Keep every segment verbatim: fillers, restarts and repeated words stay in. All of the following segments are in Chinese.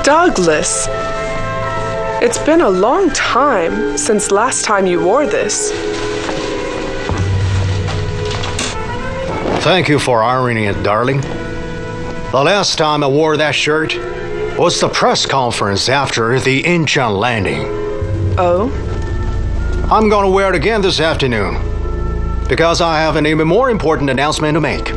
Douglas, it's been a long time since last time you wore this. Thank you for ironing it, darling. The last time I wore that shirt was the press conference after the Incheon landing. Oh? I'm gonna wear it again this afternoon because I have an even more important announcement to make.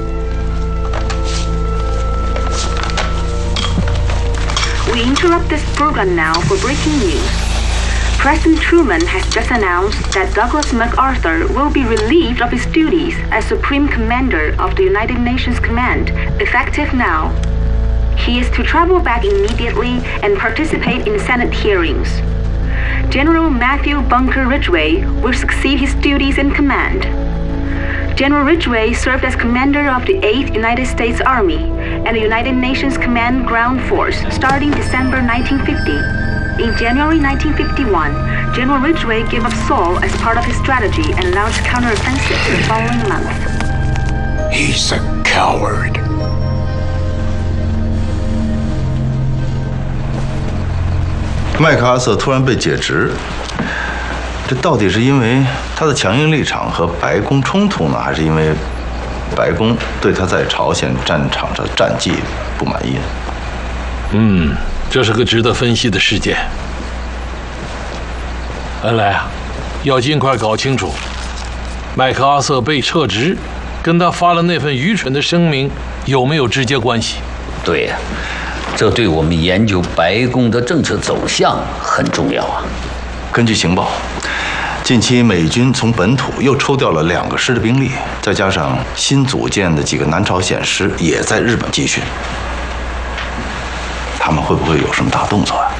We interrupt this program now for breaking news. President Truman has just announced that Douglas MacArthur will be relieved of his duties as Supreme Commander of the United Nations Command, effective now. He is to travel back immediately and participate in Senate hearings. General Matthew Bunker Ridgway will succeed his duties in command. General Ridgway served as commander of the eighth United States Army and the United Nations Command Ground Force starting December nineteen fifty. In January nineteen fifty-one, General Ridgway gave up Seoul as part of his strategy and launched counteroffensive the following month. He's a coward. 麦克阿瑟突然被解职，这到底是因为他的强硬立场和白宫冲突呢，还是因为白宫对他在朝鲜战场的战绩不满意呢？ 嗯，这是个值得分析的事件。恩来啊，要尽快搞清楚，麦克阿瑟被撤职，跟他发了那份愚蠢的声明有没有直接关系？ 对呀。 这对我们研究白宫的政策走向很重要啊。 根据情报，近期美军从本土又抽调了两个师的兵力，再加上新组建的几个南朝鲜师也在日本集训，他们会不会有什么大动作啊？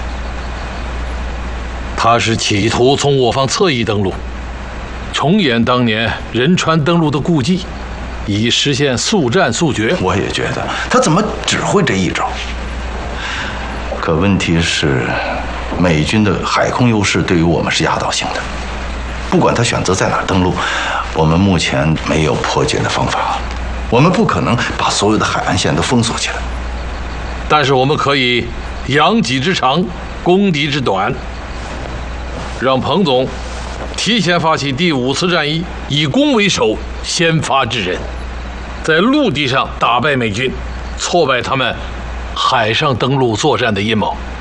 他是企图从我方侧翼登陆，重演当年仁川登陆的故迹，以实现速战速决。 我也觉得，他怎么只会这一招？ 可问题是，美军的海空优势对于我们是压倒性的。不管他选择在哪儿登陆，我们目前没有破解的方法。我们不可能把所有的海岸线都封锁起来。 但是我们可以扬己之长，攻敌之短，让彭总提前发起第五次战役，以攻为守，先发制人，在陆地上打败美军，挫败他们 海上登陆作战的阴谋。